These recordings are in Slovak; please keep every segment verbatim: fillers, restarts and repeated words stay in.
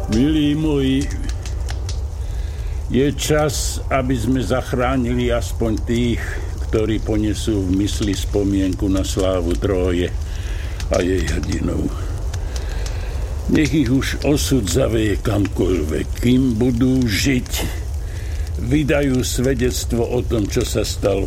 Milí moji, je čas, aby sme zachránili aspoň tých, ktorí ponesú v mysli spomienku na slávu Tróje a jej hrdinov. Nech ich už osud zaveje kamkoľvek, kým budú žiť, vydajú svedectvo o tom, čo sa stalo.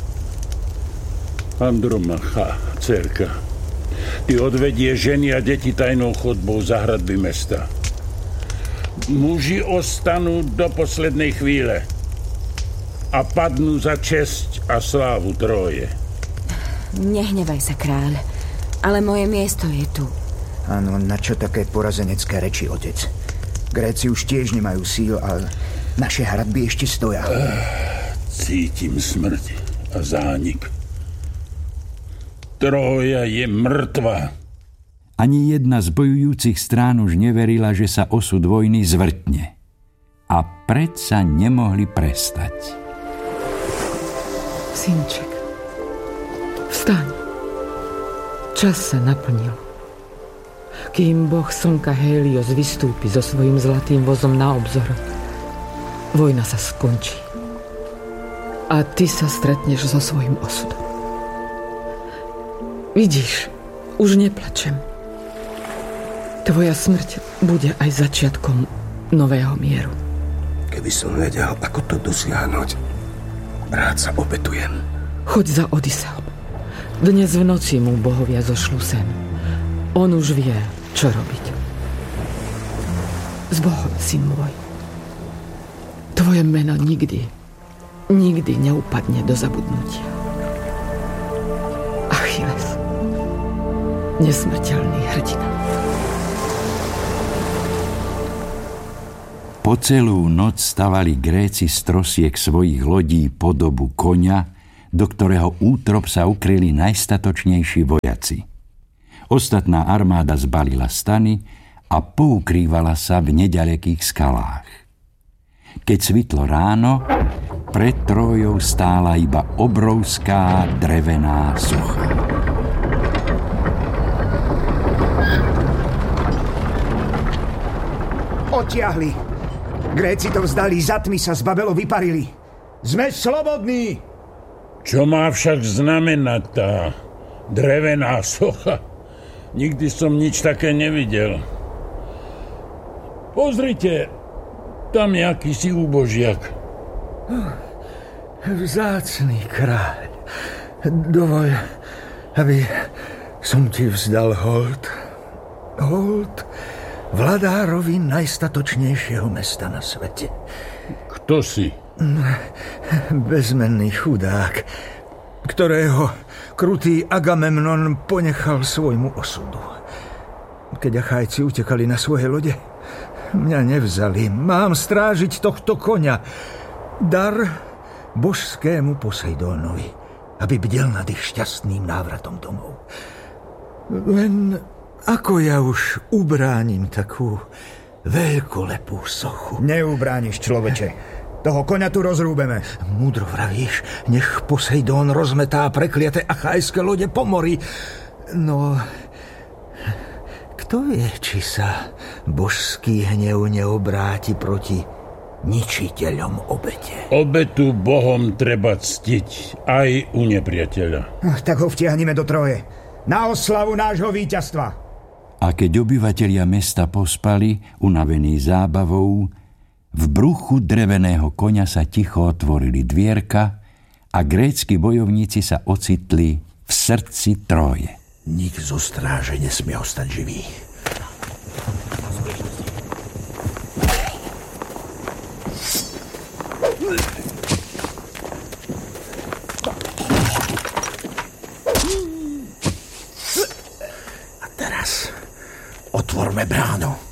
Andromacha, dcerka, ty odvedie ženy a deti tajnou chodbou za hradby mesta. Muži ostanú do poslednej chvíle a padnú za česť a slávu Tróje. Nehnevaj sa, kráľ, ale moje miesto je tu. Áno, na čo také porazenecké reči, otec? Gréci už tiež nemajú síl, ale naše hradby ešte stoja. Cítim smrť a zánik. Trója je mŕtva. Ani jedna z bojujúcich strán už neverila, že sa osud vojny zvrtne. A predsa nemohli prestať. Synček, vstaň. Čas sa naplnil. Kým boh slnka Hélios vystúpi so svojím zlatým vozom na obzor, vojna sa skončí. A ty sa stretneš so svojím osudom. Vidíš, už neplačem. Tvoja smrť bude aj začiatkom nového mieru. Keby som vedel, ako to dosiahnuť, rád sa obetujem. Choď za Odysseom. Dnes v noci mu bohovia zošľú sem. On už vie, čo robiť. S Bohom, syn môj. Tvoje meno nikdy, nikdy neupadne do zabudnutia. Achilles. Nesmrteľný hrdina. Po celú noc stavali Gréci z trosiek svojich lodí podobu koňa, do ktorého útrop sa ukryli najstatočnejší vojaci. Ostatná armáda zbalila stany a poukrývala sa v neďalekých skalách. Keď svitlo ráno, pred Trójou stála iba obrovská drevená socha. Odtiahli. Gréci to vzdali, za tmy sa z Babelo vyparili. Sme slobodní. Čo má však znamenať tá drevená socha? Nikdy som nič také nevidel. Pozrite, tam je akýsi úbožiak. Vzácny kráľ, dovoľ, aby som ti vzdal hold. Hold vladárovi najstatočnejšieho mesta na svete. Kto si? Bezmenný chudák, ktorého krutý Agamemnon ponechal svojmu osudu. Keď Achajci utekali na svoje lode, mňa nevzali. Mám strážiť tohto koňa. Dar božskému Poseidónovi, aby bdel nad ich šťastným návratom domov. Len ako ja už ubránim takú veľkolepú sochu? Neubrániš, človeče. Toho koňa tu rozrúbeme. Múdro vravíš, nech Poseidón rozmetá prekliate achajské lode po mori. No, kto vie, či sa božský hnev neobráti proti ničiteľom obete. Obetu bohom treba ctiť aj u nepriateľa. Ach, tak ho vtiahnime do Tróje. Na oslavu nášho víťazstva. A keď obyvatelia mesta pospali, unavení zábavou, v bruchu dreveného koňa sa ticho otvorili dvierka a grécki bojovníci sa ocitli v srdci Tróje. Nik zo stráže nesmie ostať živý. A teraz otvorme bránu.